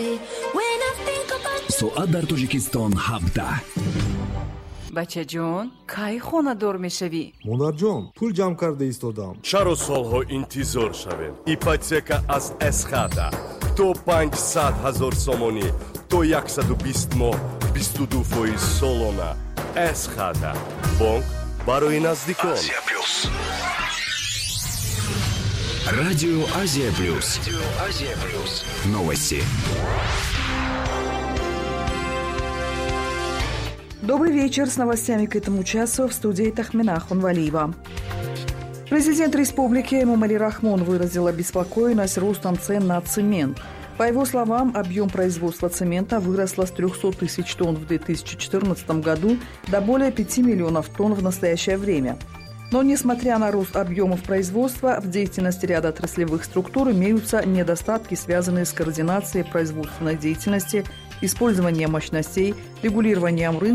соат дар тоҷикистон 17. бачаҷон кай хонадор мешавӣ? монарҷон, пул ҷамъ карда истодам. чаро солҳо интизор шавем? ипотека аз эсхата то 500 000 сомонӣ то 120 моҳ 22% солона. эсхата бонк барои наздикон. Радио Азия Плюс. Новости. Добрый вечер. С новостями к этому часу в студии Тахмина Хунвалиева. Президент республики Эмомали Рахмон выразил обеспокоенность ростом цен на цемент. По его словам, объем производства цемента выросла с 300 тысяч тонн в 2014 году до более 5 миллионов тонн в настоящее время. Но, несмотря на рост объемов производства, в деятельности ряда отраслевых структур имеются недостатки, связанные с координацией производственной деятельности, использованием мощностей, регулированием рынка,